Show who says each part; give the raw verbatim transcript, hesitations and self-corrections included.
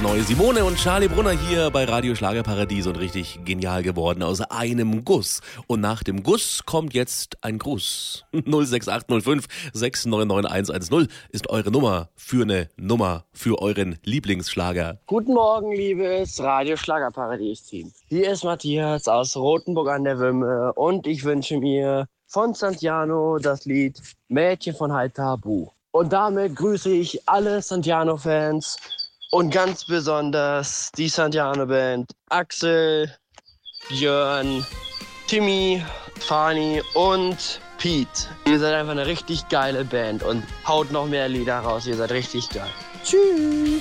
Speaker 1: neu. Simone und Charlie Brunner hier bei Radio Schlagerparadies und richtig genial geworden aus einem Guss. Und nach dem Guss kommt jetzt ein Gruß. null sechs acht null fünf sechs neun neun eins eins null ist eure Nummer für eine Nummer für euren Lieblingsschlager.
Speaker 2: Guten Morgen, liebes Radio Schlagerparadies-Team. Hier ist Matthias aus Rothenburg an der Wümme und ich wünsche mir von Santiano das Lied Mädchen von Hai Tabu. Und damit grüße ich alle Santiano-Fans und ganz besonders die Santiano-Band Axel, Björn, Timmy, Fani und Pete. Ihr seid einfach eine richtig geile Band und haut noch mehr Lieder raus. Ihr seid richtig geil. Tschüss.